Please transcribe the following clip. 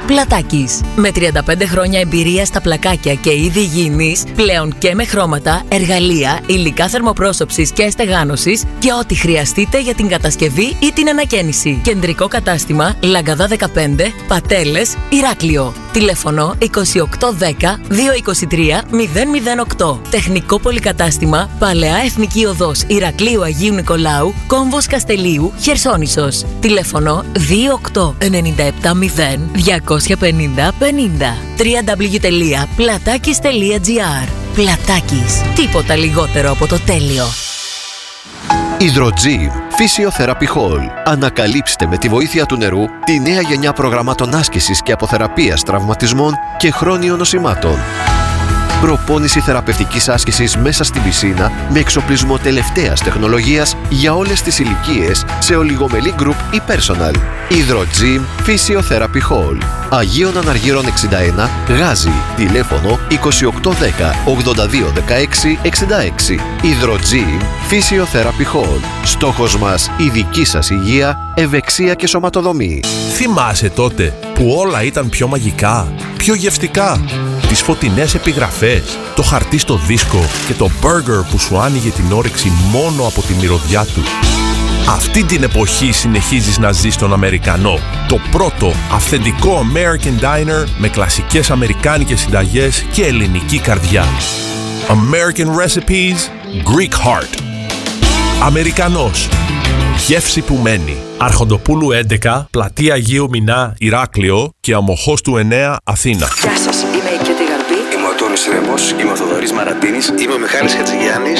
Πλατάκης. Με 35 χρόνια εμπειρία στα πλακάκια και είδη υγιεινής, πλέον και με χρώματα, εργαλεία, υλικά θερμοπρόσωψης και στεγάνωσης και ό,τι χρειαστείτε για την κατασκευή ή την ανακαίνιση. Κεντρικό κατάστημα Λαγκαδά 15, Πατέλες, Ηράκλειο. Τηλέφωνο 2810 223 008. Τεχνικό πολυκατάστημα Παλαιά Εθνική Οδός Ηρακλείου Αγίου Νικολάου, Κόμβος Καστελίου, Χερσόνησος. Τηλέφωνο 28970 250 50. www.platakis.gr. Πλατάκης. Τίποτα λιγότερο από το τέλειο. Hydrogym Physiotherapy Hall. Ανακαλύψτε με τη βοήθεια του νερού τη νέα γενιά προγραμμάτων άσκησης και αποθεραπείας τραυματισμών και χρόνιων νοσημάτων. Προπόνηση θεραπευτικής άσκησης μέσα στην πισίνα με εξοπλισμό τελευταίας τεχνολογίας για όλες τις ηλικίες σε ολιγομελή group ή personal. Hydrogym Physiotherapy Hall. Αγίων Αναργύρων 61, Γάζι. Τηλέφωνο 2810 82 16 66. Hydrogym Physiotherapy Hall. Στόχος μας η δική σας υγεία, ευεξία και σωματοδομή. Θυμάσαι τότε που όλα ήταν πιο μαγικά, πιο γευστικά? Τις φωτεινές επιγραφές, το χαρτί στο δίσκο και το μπέργκερ που σου άνοιγε την όρεξη μόνο από τη μυρωδιά του. Αυτή την εποχή συνεχίζεις να ζεις στον Αμερικανό. Το πρώτο αυθεντικό American Diner με κλασικές αμερικάνικες συνταγές και ελληνική καρδιά. American Recipes, Greek Heart. Αμερικανός. Γεύση που μένει. Αρχοντοπούλου 11, Πλατεία Αγίου Μινά, Ηράκλειο και Αμοχώστου 9, Αθήνα. Γεια σας, είμαι η Κέτη Γαρμπή. Είμαι ο Τόνης Ρέμος, είμαι ο Θοδωρής Μαρατίνης. Είμαι ο Μιχάλης Χατζηγιάννης.